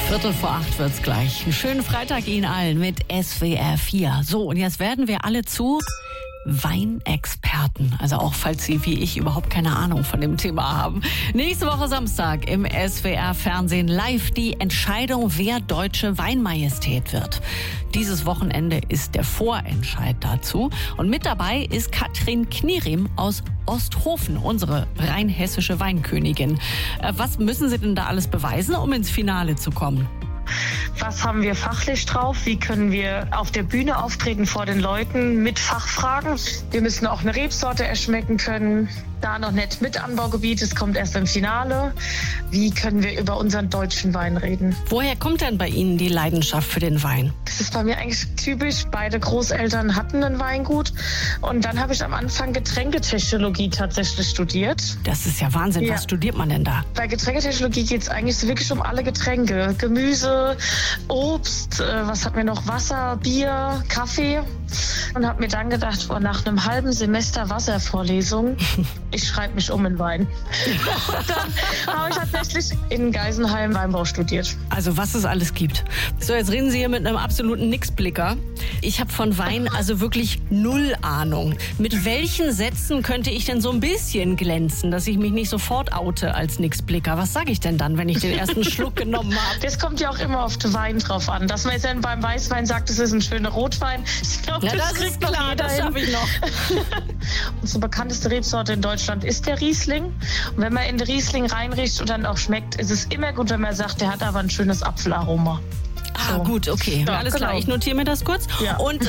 7:15 wird's gleich. Einen schönen Freitag Ihnen allen mit SWR 4. So, und jetzt werden wir alle zu Weinexperten. Also auch falls Sie wie ich überhaupt keine Ahnung von dem Thema haben. Nächste Woche Samstag im SWR Fernsehen live die Entscheidung, wer deutsche Weinmajestät wird. Dieses Wochenende ist der Vorentscheid dazu. Und mit dabei ist Katrin Knierim aus Osthofen, unsere rheinhessische Weinkönigin. Was müssen Sie denn da alles beweisen, um ins Finale zu kommen? Was haben wir fachlich drauf? Wie können wir auf der Bühne auftreten vor den Leuten mit Fachfragen? Wir müssen auch eine Rebsorte erschmecken können. Da noch nicht mit Anbaugebiet, es kommt erst im Finale. Wie können wir über unseren deutschen Wein reden? Woher kommt denn bei Ihnen die Leidenschaft für den Wein? Das ist bei mir eigentlich typisch. Beide Großeltern hatten ein Weingut. Und dann habe ich am Anfang Getränketechnologie tatsächlich studiert. Das ist ja Wahnsinn. Ja. Was studiert man denn da? Bei Getränketechnologie geht es eigentlich so wirklich um alle Getränke. Gemüse, Obst, was hatten wir noch? Wasser, Bier, Kaffee. Und habe mir dann gedacht, nach einem halben Semester Wasservorlesung, ich schreibe mich um in Wein. Und dann habe ich tatsächlich in Geisenheim Weinbau studiert. Also was es alles gibt. So, jetzt reden Sie hier mit einem absoluten Nixblicker. Ich habe von Wein also wirklich null Ahnung. Mit welchen Sätzen könnte ich denn so ein bisschen glänzen, dass ich mich nicht sofort oute als Nixblicker? Was sage ich denn dann, wenn ich den ersten Schluck genommen habe? Das kommt ja auch immer auf den Wein drauf an. Dass man jetzt dann beim Weißwein sagt, es ist ein schöner Rotwein. Ich glaube, das ist klar, das schaffe ich noch. Unsere bekannteste Rebsorte in Deutschland ist der Riesling. Und wenn man in den Riesling reinriecht und dann auch schmeckt, ist es immer gut, wenn man sagt, der hat aber ein schönes Apfelaroma. Ah, gut, okay. Ja, alles klar, ich notiere mir das kurz. Ja. Und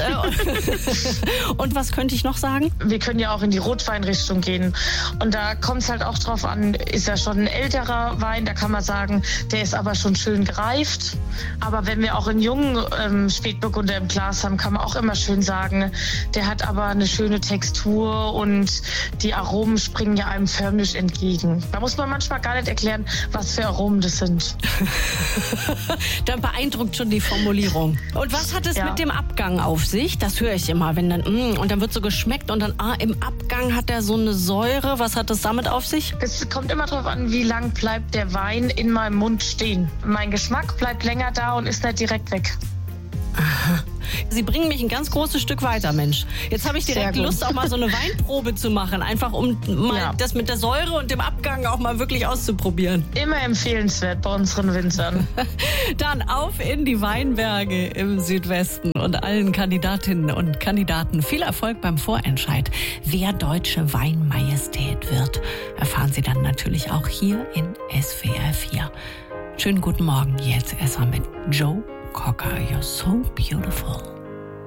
was könnte ich noch sagen? Wir können ja auch in die Rotweinrichtung gehen. Und da kommt es halt auch drauf an, ist er schon ein älterer Wein, da kann man sagen, der ist aber schon schön gereift. Aber wenn wir auch einen jungen Spätburgunder im Glas haben, kann man auch immer schön sagen, der hat aber eine schöne Textur und die Aromen springen ja einem förmlich entgegen. Da muss man manchmal gar nicht erklären, was für Aromen das sind. Dann beeindruckt schon die Formulierung. Und was hat es mit dem Abgang auf sich? Das höre ich immer, wenn dann und dann wird so geschmeckt und dann im Abgang hat er so eine Säure. Was hat es damit auf sich? Es kommt immer darauf an, wie lang bleibt der Wein in meinem Mund stehen. Mein Geschmack bleibt länger da und ist nicht direkt weg. Aha. Sie bringen mich ein ganz großes Stück weiter, Mensch. Jetzt habe ich direkt Lust, auch mal so eine Weinprobe zu machen. Einfach um mal das mit der Säure und dem Abgang auch mal wirklich auszuprobieren. Immer empfehlenswert bei unseren Winzern. Dann auf in die Weinberge im Südwesten und allen Kandidatinnen und Kandidaten viel Erfolg beim Vorentscheid. Wer deutsche Weinmajestät wird, erfahren Sie dann natürlich auch hier in SWR 4. Schönen guten Morgen, jetzt erstmal mit Joe Cocker, You're So Beautiful.